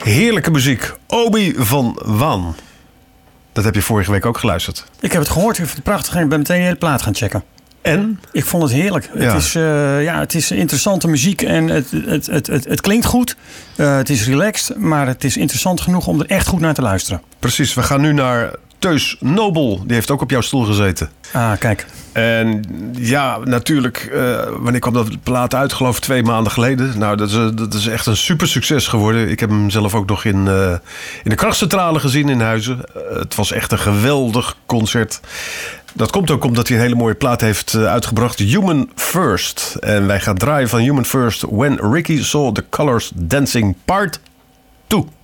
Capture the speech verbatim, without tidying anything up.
Heerlijke muziek. Obi van Wan. Dat heb je vorige week ook geluisterd. Ik heb het gehoord. Ik vind het prachtig. En ik ben meteen de hele plaat gaan checken. En? Ik vond het heerlijk. Ja. Het, is, uh, ja, het is interessante muziek en het, het, het, het, het klinkt goed. Uh, het is relaxed, maar het is interessant genoeg om er echt goed naar te luisteren. Precies. We gaan nu naar Teus Nobel. Die heeft ook op jouw stoel gezeten. Ah, kijk. En ja, natuurlijk, uh, wanneer kwam dat plaat uit? Geloof ik twee maanden geleden. Nou, dat is, dat is echt een super succes geworden. Ik heb hem zelf ook nog in, uh, in de krachtcentrale gezien in Huizen. Uh, het was echt een geweldig concert. Dat komt ook omdat hij een hele mooie plaat heeft uh, uitgebracht. Human First. En wij gaan draaien van Human First. When Ricky Saw the Colors Dancing Part twee.